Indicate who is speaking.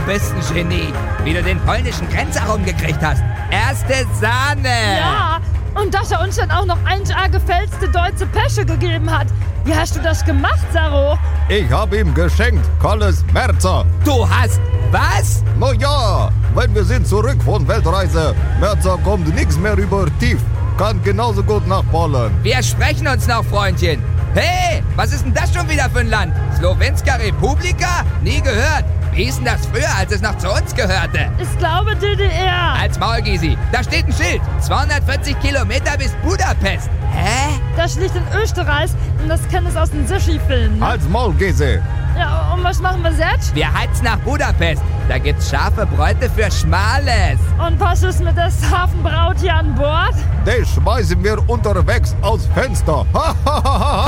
Speaker 1: bist ein Genie. Wie du den polnischen Grenzer rumgekriegt hast. Erste Sahne.
Speaker 2: Ja, und dass er uns dann auch noch 1A gefälschte deutsche Pässe gegeben hat. Wie hast du das gemacht, Saro?
Speaker 3: Ich hab ihm geschenkt, Kolles Merzer.
Speaker 1: Du hast was?
Speaker 3: Na ja, wenn wir sind zurück von Weltreise. Merzer kommt nix mehr über tief. Kann genauso gut nach Polen.
Speaker 1: Wir sprechen uns noch, Freundchen. Hey, was ist denn das schon wieder für ein Land? Slowenska Republika? Nie gehört. Wie hieß denn das früher, als es noch zu uns gehörte?
Speaker 2: Ich glaube DDR.
Speaker 1: Als Maul, Gysi. Da steht ein Schild. 240 Kilometer bis Budapest. Hä?
Speaker 2: Das liegt in Österreich und das kennt es aus den Sushi-Filmen.
Speaker 3: Als Maulgese.
Speaker 2: Ja, und was machen wir jetzt?
Speaker 1: Wir heizen nach Budapest. Da gibt's scharfe Bräute für Schmales.
Speaker 2: Und was ist mit der Hafenbraut hier an Bord?
Speaker 3: Den schmeißen wir unterwegs aus Fenster. Ha, ha, ha, ha.